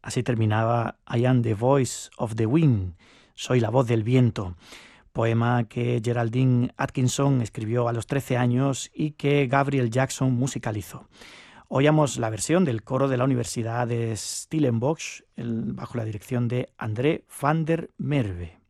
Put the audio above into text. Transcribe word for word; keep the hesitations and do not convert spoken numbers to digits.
Así terminaba I am the voice of the wind, soy la voz del viento, poema que Geraldine Atkinson escribió a los trece años y que Gabriel Jackson musicalizó. Oíamos la versión del coro de la Universidad de Stellenbosch bajo la dirección de André van der Merwe.